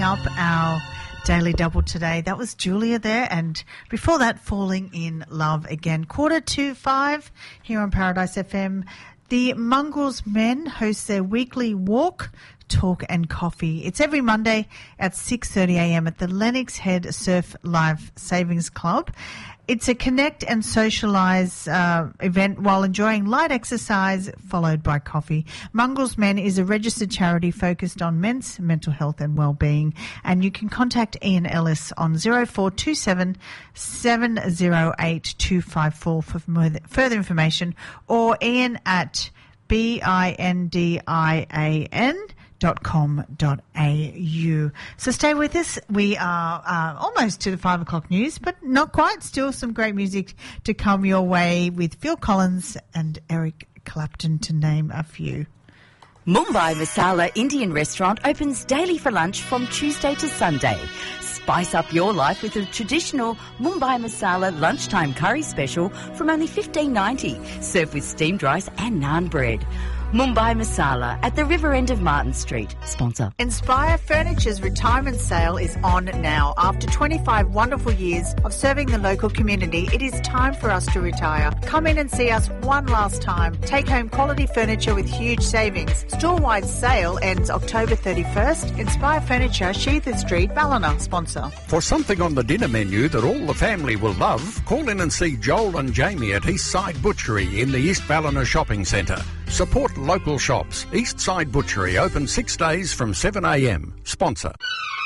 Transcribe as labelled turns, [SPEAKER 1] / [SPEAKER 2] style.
[SPEAKER 1] wrapping up our Daily Double today. That was Julia there, and before that, Falling in Love Again. 4:45 here on Paradise FM. The Mongrels Men host their weekly walk, talk and coffee. It's every Monday at 6:30 a.m. at the Lennox Head Surf Life Savings Club. It's a connect and socialise event while enjoying light exercise followed by coffee. Mongrels Men is a registered charity focused on men's mental health and well-being, and you can contact Ian Ellis on 0427 708 254 for further information, or Ian at bindian.com.au. So stay with us. We are almost to the 5 o'clock news, but not quite. Still some great music to come your way with Phil Collins and Eric Clapton, to name a few.
[SPEAKER 2] Mumbai Masala Indian Restaurant opens daily for lunch from Tuesday to Sunday. Spice up your life with a traditional Mumbai Masala lunchtime curry special from only $15.90, served with steamed rice and naan bread. Mumbai Masala at the river end of Martin Street. Sponsor.
[SPEAKER 1] Inspire Furniture's retirement sale is on now. After 25 wonderful years of serving the local community, it is time for us to retire. Come in and see us one last time. Take home quality furniture with huge savings. Store-wide sale ends October 31st. Inspire Furniture, Sheether Street, Ballina. Sponsor.
[SPEAKER 3] For something on the dinner menu that all the family will love, call in and see Joel and Jamie at Eastside Butchery in the East Ballina Shopping Centre. Support local shops. Eastside Butchery open 6 days from 7 a.m. Sponsor.